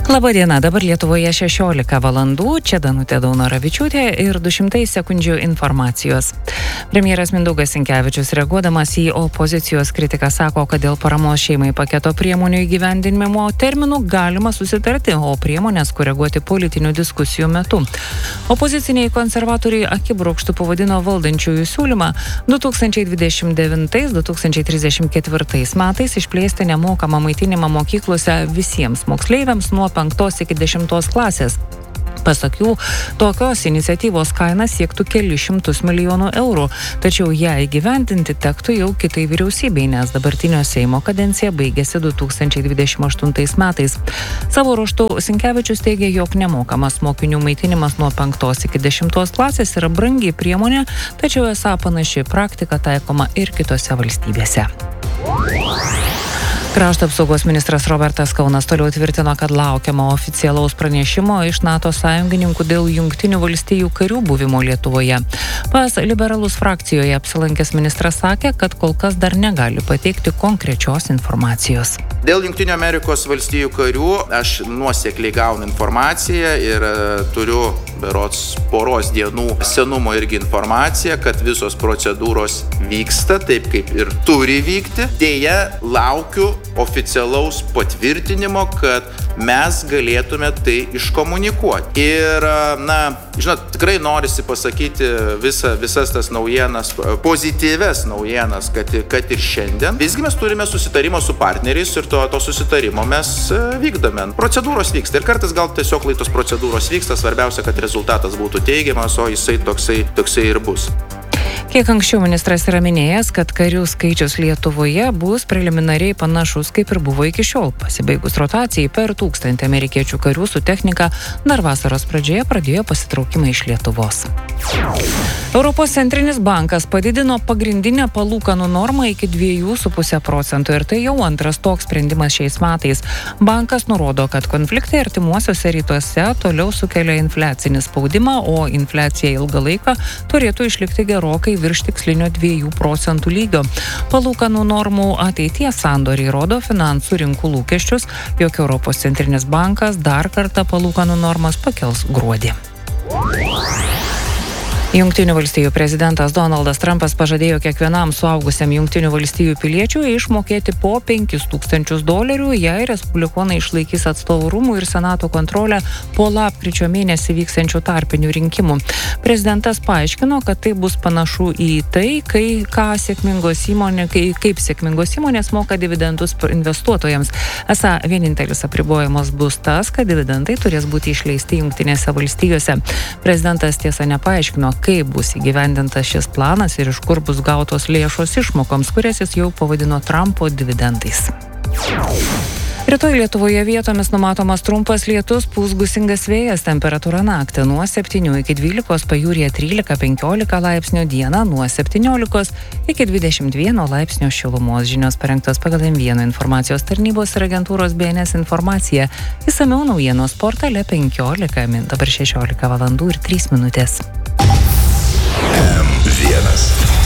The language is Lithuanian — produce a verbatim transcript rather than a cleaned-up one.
Labadiena, dabar Lietuvoje šešiolika valandų, čia Danutė Daunoravičiūtė ir du šimtai sekundžių informacijos. Premjeras Mindaugas Sinkevičius, reaguodamas į opozicijos kritiką, sako, kad dėl paramos šeimai paketo priemonių įgyvendinimo terminų galima susitarti, o priemonės koreguoti politinių diskusijų metu. Opoziciniai konservatoriai akibrokštu pavadino valdančiųjų siūlymą du tūkstančiai dvidešimt devintais - du tūkstančiai trisdešimt ketvirtais metais išplėsti nemokamą maitinimą mokyklose visiems moksleiviams nuo penktos iki dešimtos klasės. Pasak jų, tokios iniciatyvos kaina siektų keli šimtus milijonų eurų, tačiau ją įgyvendinti tektų jau kitai vyriausybei, nes dabartinio Seimo kadencija baigėsi du tūkstančiai dvidešimt aštuntais metais. Savo ruožtu Sinkevičius teigia, jog nemokamas mokinių maitinimas nuo penktos iki dešimtos klasės yra brangi priemonė, tačiau esą panaši praktika taikoma ir kitose valstybėse. Krašto apsaugos ministras Robertas Kaunas toliau tvirtino, kad laukiama oficialaus pranešimo iš NATO sąjungininkų dėl Jungtinių valstijų karių buvimo Lietuvoje. Pas liberalus frakcijoje apsilankęs ministras sakė, kad kol kas dar negali pateikti konkrečios informacijos. Dėl Jungtinių Amerikos valstijų karių aš nuosekliai gaunu informaciją ir turiu berods poros dienų senumo irgi informaciją, kad visos procedūros vyksta taip, kaip ir turi vykti. Deja, laukiu oficialaus patvirtinimo, kad mes galėtume tai iškomunikuoti. Ir, na, žinot, tikrai norisi pasakyti visa, visas tas naujienas, pozityves naujienas, kad, kad ir šiandien. Visgi mes turime susitarimą su partneriais ir to, to susitarimo mes vykdome. Procedūros vyksta ir kartais gal tiesiog laitos procedūros vyksta, svarbiausia, kad rezultatas būtų teigiamas, o jisai toksai, toksai ir bus. Kiek anksčiau ministras yra minėjęs, kad karių skaičius Lietuvoje bus preliminariai panašus, kaip ir buvo iki šiol. Pasibaigus rotacijai per tūkstantį amerikiečių karių su technika dar vasaros pradžioje pradėjo pasitraukimą iš Lietuvos. Europos centrinis bankas padidino pagrindinę palūkanų normą iki dviejų su puse procento ir tai jau antras toks sprendimas šiais metais. Bankas nurodo, kad konfliktai artimuosiuose rytuose toliau sukelia infliacinį spaudimą, o infliacija ilgą laiką turėtų išlikti gerokai virš tikslinio dviejų procentų lygio. Palūkanų normų ateities sandoriai rodo finansų rinkų lūkesčius, jog Europos centrinis bankas dar kartą palūkanų normas pakels gruodį. Jungtinių valstijų prezidentas Donaldas Trumpas pažadėjo kiekvienam suaugusiam Jungtinių valstijų piliečiui išmokėti po penkis tūkstančius dolerių, jei respublikonai išlaikys atstovų rūmų ir senato kontrolę po lapkričio mėnesį vyksiančių tarpinių rinkimų. Prezidentas paaiškino, kad tai bus panašu į tai, kai, ką sėkmingos įmonė, kai, kaip sėkmingos įmonės moka dividendus investuotojams. Esą vienintelis apribojimas bus tas, kad dividendai turės būti išleisti Jungtinėse valstijose. Prezidentas tiesa nepaaiškino, kaip bus įgyvendintas šis planas ir iš kur bus gautos lėšos išmokoms, kurias jis jau pavadino Trumpo dividendais. Rytoj Lietuvoje vietomis numatomas trumpas lietus, pūs gūsingas vėjas, temperatūra naktį nuo septynių iki dvylikos, pajūryje trylika penkiolika laipsnių, dieną nuo septyniolikos iki dvidešimt vieno laipsnio šilumos. Žinios parengtos pagal M vieną informacijos tarnybos ir agentūros B N S informaciją. Išsamiau naujienos portale penkiolika min. Dabar šešiolika valandų ir trys minutės. M vienas.